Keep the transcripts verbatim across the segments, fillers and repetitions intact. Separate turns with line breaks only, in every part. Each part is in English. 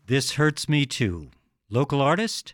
This Hurts Me Too. Local artist?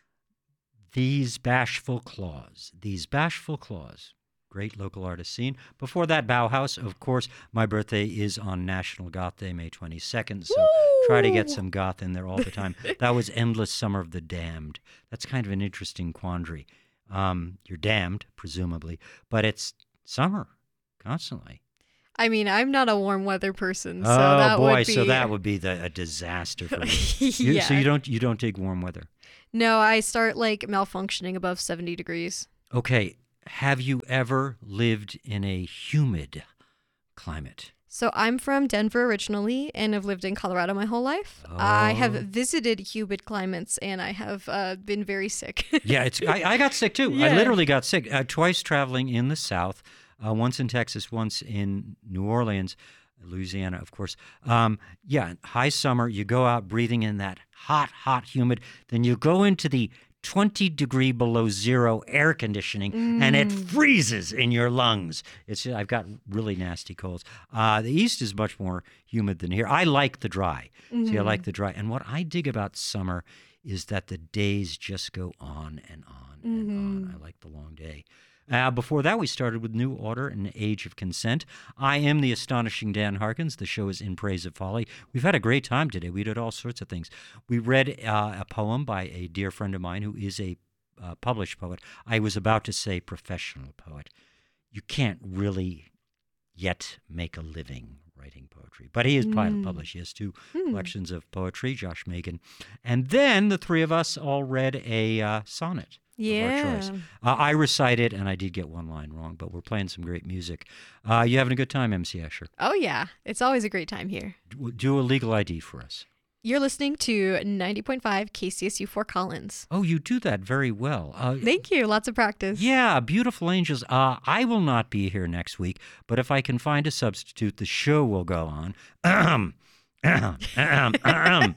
These Bashful Claws. These Bashful Claws. Great local artist scene. Before that, Bauhaus. Of course, my birthday is on National Goth Day, May twenty-second, so
Woo!
try to get some goth in there all the time. That was Endless Summer of the Damned. That's kind of an interesting quandary. Um, you're damned, presumably, but it's summer constantly.
I mean, I'm not a warm weather person, so
oh
that
boy,
would be...
so that would be the, a disaster for you. you
yeah.
So you don't you don't dig warm weather?
No, I start like malfunctioning above seventy degrees.
Okay, have you ever lived in a humid climate?
So I'm from Denver originally and have lived in Colorado my whole life. Oh. I have visited humid climates and I have uh, been very sick.
yeah, it's I, I got sick too.
Yeah.
I literally got sick uh, twice traveling in the South. Uh, once in Texas, once in New Orleans, Louisiana, of course. Um, yeah, high summer, you go out breathing in that hot, hot, humid. Then you go into the twenty degree below zero air conditioning, mm. and it freezes in your lungs. It's I've got really nasty colds. Uh, the East is much more humid than here. I like the dry. Mm-hmm. See, I like the dry. And what I dig about summer is that the days just go on and on and mm-hmm. on. I like the long day. Uh, before that, we started with New Order and Age of Consent. I am the astonishing Dan Harkins. The show is In Praise of Folly. We've had a great time today. We did all sorts of things. We read uh, a poem by a dear friend of mine who is a uh, published poet. I was about to say professional poet. You can't really yet make a living writing poetry. But he is mm. published. He has two mm. collections of poetry, Josh Megan. And then the three of us all read a uh, sonnet.
Yeah.
Uh, I recited, and I did get one line wrong, but we're playing some great music. Uh, you having a good time, M C Escher?
Oh, yeah. It's always a great time here.
Do, do a legal I D for us.
You're listening to ninety point five K C S U Fort Collins.
Oh, you do that very well. Uh,
Thank you. Lots of practice.
Yeah, beautiful angels. Uh, I will not be here next week, but if I can find a substitute, the show will go on. Ahem. Ahem. Ahem. Ahem.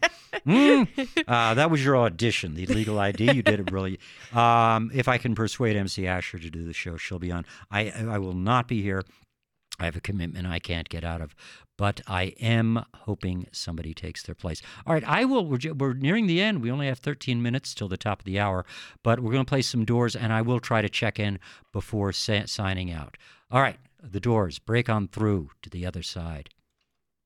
Mm. Uh, that was your audition, the legal I D. You did it brilliant. Um, if I can persuade M C Escher to do the show, she'll be on. I I will not be here. I have a commitment I can't get out of, but I am hoping somebody takes their place. All right, I will. We're, we're nearing the end. We only have thirteen minutes till the top of the hour, but we're going to play some Doors, and I will try to check in before sa- signing out. All right, the Doors, break on through to the other side.